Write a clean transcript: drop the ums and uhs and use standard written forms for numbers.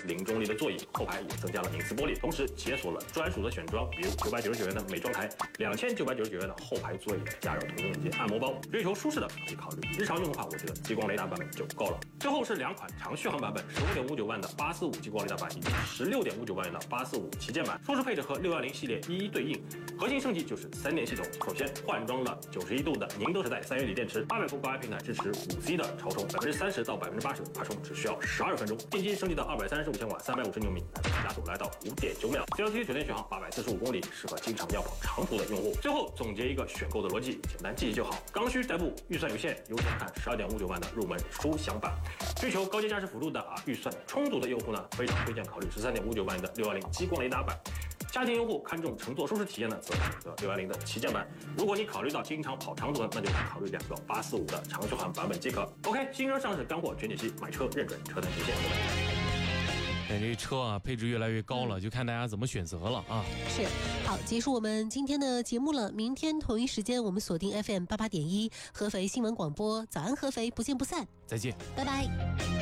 零中立的座椅，后排也增加了隐私玻璃，同时解锁了专属的选装，比如999元的美妆台，2999元的后排座椅加热同用键按摩包。追求舒适的可以考虑日常用的话，我觉得激光雷达版本就够了。最后是2款长续航版本，15.59万的845激光雷达版以及16.59万元的845旗舰版，舒适配置和610系列一一对应。核心升级就是3电系统，首先换装了91度的宁德时代3元锂电池，800伏高压平台支持5C 的超充，30%到80%快充只需要12分钟。电机升级到235千瓦，350牛米，加速来到5.9秒。CLTC 酒店续航845公里，适合经常要跑长途的用户。最后总结一个选购的逻辑，简单记忆就好。刚需代步，预算有限，优先看12.59万的入门舒享版。追求高阶驾驶辅助的预算充足的用户呢，非常推荐考虑13.59万的610激光雷达版。家庭用户看重乘坐舒适体验呢，则选择610的旗舰版。如果你考虑到经常跑长途呢，那就考虑2个845的长续航版本即可。OK， 新车上市干货全解析，买车认准车单推荐。 这车啊，配置越来越高了，就看大家怎么选择了啊。 是，好，结束我们今天的节目了。明天同一时间，我们锁定 FM88.1合肥新闻广播。早安合肥，不见不散。 再见， 拜拜。